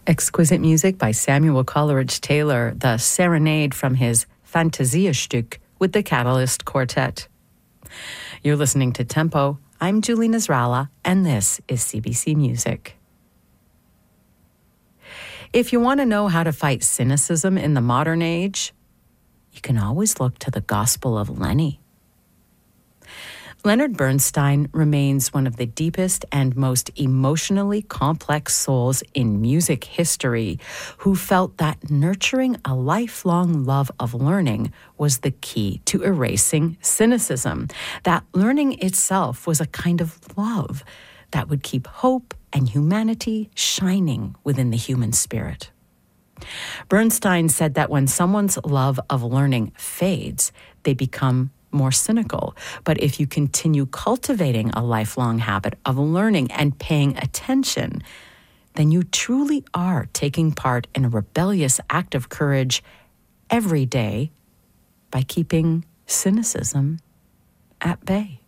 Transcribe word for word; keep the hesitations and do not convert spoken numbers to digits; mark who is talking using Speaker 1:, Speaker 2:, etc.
Speaker 1: Exquisite music by Samuel Coleridge Taylor, the Serenade from his Fantasiastück with the Catalyst Quartet. You're listening to Tempo. I'm Julie Nasrallah, and this is C B C Music. If you want to know how to fight cynicism in the modern age, you can always look to the Gospel of Lenny. Leonard Bernstein remains one of the deepest and most emotionally complex souls in music history, who felt that nurturing a lifelong love of learning was the key to erasing cynicism, that learning itself was a kind of love that would keep hope and humanity shining within the human spirit. Bernstein said that when someone's love of learning fades, they become more cynical. But if you continue cultivating a lifelong habit of learning and paying attention, then you truly are taking part in a rebellious act of courage every day by keeping cynicism at bay.